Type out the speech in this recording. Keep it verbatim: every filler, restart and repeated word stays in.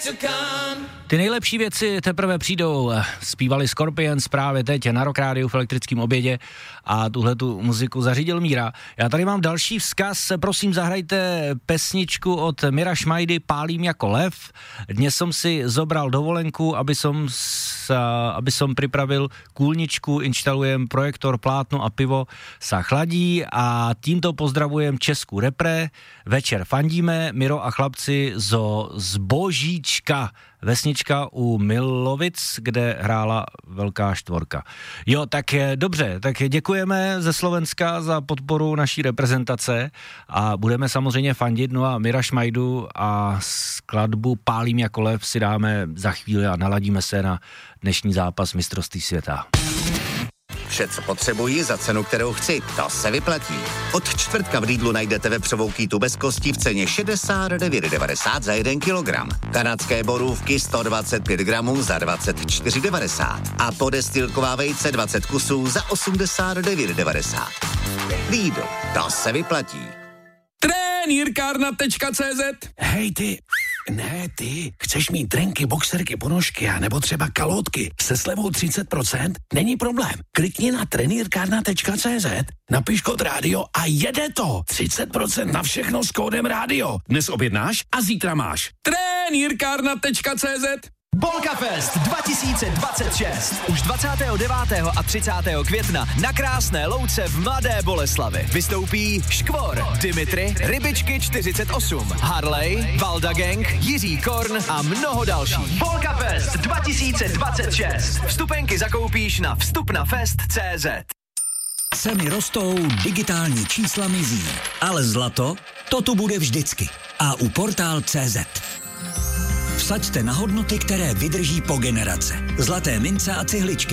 Ty nejlepší věci teprve přijdou. Zpívali Scorpions právě teď na Rock Rádiu v elektrickém obědě a tuhle tu muziku zařídil Míra. Já tady mám další vzkaz, prosím zahrajte pesničku od Mira Šmajdy Pálím jako lev. Dnes jsem si zobral dovolenku, aby som, s, aby som pripravil kůlničku, inštalujem projektor, plátno a pivo sa chladí a tímto pozdravujem Česku repre. Večer fandíme, Miro a chlapci zo Zbožíčka, vesnička u Milovic, kde hrála Velká štvorka. Jo, tak dobře, tak děkujeme ze Slovenska za podporu naší reprezentace a budeme samozřejmě fandit, no a Mira Šmajdu a skladbu Pálím jako lev si dáme za chvíli a naladíme se na dnešní zápas mistrovství světa. Vše, co potřebuji za cenu, kterou chci, to se vyplatí. Od čtvrtka v Lidlu najdete vepřovou kýtu bez kostí v ceně šedesát devět devadesát za jeden kilogram. Kanadské borůvky sto dvacet pět gramů za dvacet čtyři devadesát. A podestýlková vejce dvacet kusů za osmdesát devět devadesát. Lidl, to se vyplatí. Trenýrkárna tečka cé zet. Hej ty, ne ty, chceš mít trenky, boxerky, ponožky a nebo třeba kalotky se slevou třicet procent? Není problém. Klikni na trenýrkárna tečka cé zet, napiš kód rádio a jede to. třicet procent na všechno s kódem rádio. Dnes objednáš a zítra máš. Trenýrkárna tečka cé zet. Bolka Fest dva tisíce dvacet šest. Už dvacátého devátého a třicátého května na Krásné Louce v Mladé Boleslavi vystoupí Škvor, Dimitri, Rybičky čtyřicet osm, Harley, Valda Gang, Jiří Korn a mnoho dalších. Bolka Fest dva tisíce dvacet šest. Vstupenky zakoupíš na vstupnafest tečka cé zet. Ceny rostou, digitální čísla mizí, ale zlato, to tu bude vždycky. A u portál tečka cé zet. Vsaďte na hodnoty, které vydrží po generace. Zlaté mince a cihličky.